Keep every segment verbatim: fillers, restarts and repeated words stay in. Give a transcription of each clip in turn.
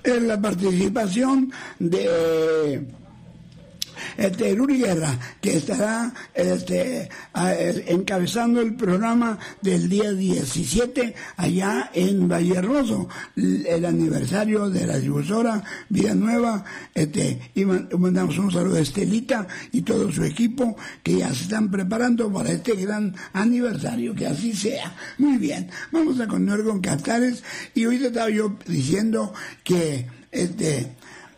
en la participación de este Ruri Guerra, que estará este, encabezando el programa del día diecisiete allá en Valle Hermoso, el aniversario de la difusora Vida Nueva. Este, y mandamos un saludo a Estelita y todo su equipo que ya se están preparando para este gran aniversario, que así sea. Muy bien, vamos a continuar con Cantares. Y hoy te estaba yo diciendo que este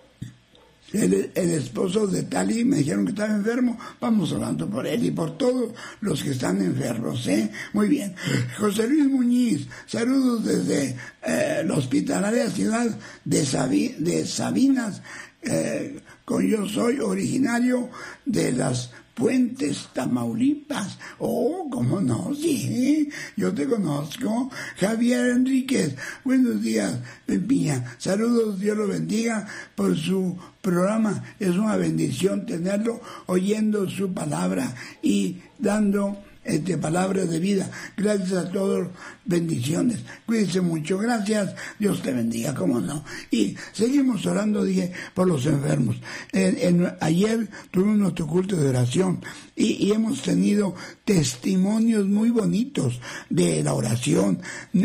El, el esposo de Tali me dijeron que estaba enfermo. Vamos hablando por él y por todos los que están enfermos, ¿eh? Muy bien. José Luis Muñiz, saludos desde eh, la hospitalaria ciudad de, Sabi, de Sabinas, eh, con yo soy originario de las Puentes, Tamaulipas. Oh, cómo no, sí, yo te conozco. Javier Enríquez, buenos días, Piña. Saludos, Dios lo bendiga por su programa. Es una bendición tenerlo, oyendo su palabra y dando este, palabras de vida. Gracias a todos, bendiciones. Cuídense mucho, gracias, Dios te bendiga, cómo no. Y seguimos orando, dije, por los enfermos. En, en, ayer tuvimos nuestro culto de oración y, y hemos tenido testimonios muy bonitos de la oración.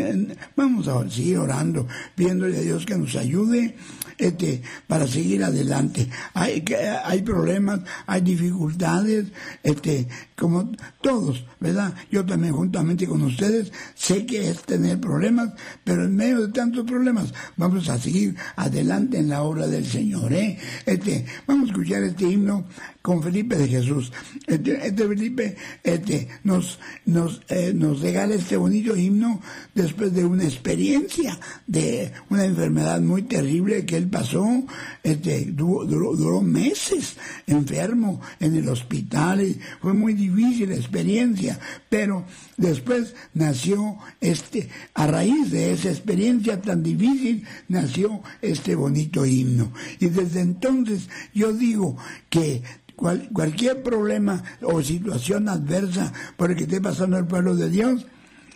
Vamos a seguir orando, pidiéndole a Dios que nos ayude este, para seguir adelante. Hay, hay problemas, hay dificultades, este, como todos, ¿verdad? Yo también, juntamente con ustedes, sé que es tener problemas, pero en medio de tantos problemas vamos a seguir adelante en la obra del Señor, ¿eh? Este, vamos a escuchar este himno con Felipe de Jesús. Este, este Felipe este, nos, nos, eh, nos regala este bonito himno después de una experiencia de una enfermedad muy terrible que él pasó. Este, duró, duró, duró meses enfermo en el hospital y fue muy difícil la experiencia, pero después nació este, a raíz de esa experiencia tan difícil, nació este bonito himno. Y desde entonces yo digo que Cual, cualquier problema o situación adversa por el que esté pasando el pueblo de Dios,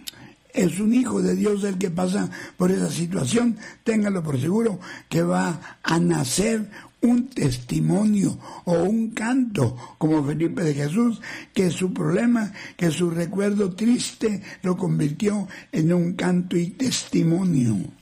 es un hijo de Dios el que pasa por esa situación. Téngalo por seguro que va a nacer un testimonio o un canto como Felipe de Jesús, que su problema, que su recuerdo triste lo convirtió en un canto y testimonio.